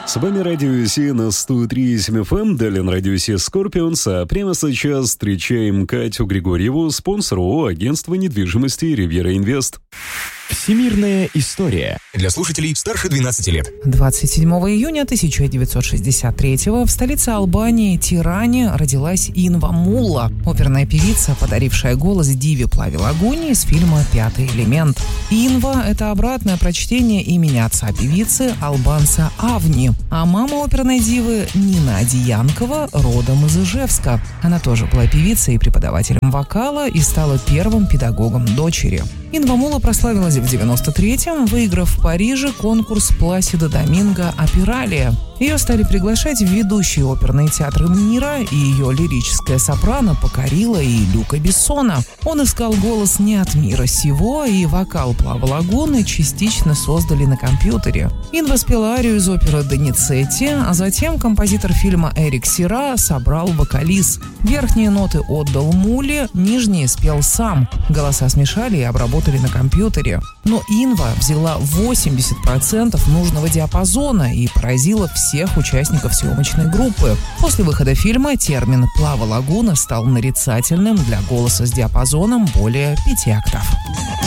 С вами Радио Си на 103.7 FM, далее на Радио Си Скорпионс, а прямо сейчас встречаем Катю Григорьеву, спонсор ООО агентства недвижимости «Ривьера Инвест». Всемирная история. Для слушателей старше 12 лет. 27 июня 1963 в столице Албании, Тиране, родилась Инва Мулла, оперная певица, подарившая голос Диве Плаве Лагуни из фильма «Пятый элемент». Инва – это обратное прочтение имени отца певицы, албанца Авни, а мама оперной дивы Нина Одиянкова родом из Ижевска. Она тоже была певицей и преподавателем вокала и стала первым педагогом дочери. Инва Мулла прославилась в 93-м, выиграв в Париже конкурс Пласидо Доминго «Опералия». Ее стали приглашать в ведущие оперные театры мира, и ее лирическая сопрано покорила и Люка Бессона. Он искал голос не от мира сего, и вокал Плавы Лагуны частично создали на компьютере. Инва спела арию из оперы «Доницетти», а затем композитор фильма Эрик Сира собрал вокализ. Верхние ноты отдал Мулле, нижние спел сам. Голоса смешали и обработали на компьютере. Но Инва взяла 80% нужного диапазона и поразила всех участников съемочной группы. После выхода фильма термин «Плава Лагуна» стал нарицательным для голоса с диапазоном более 5 октав.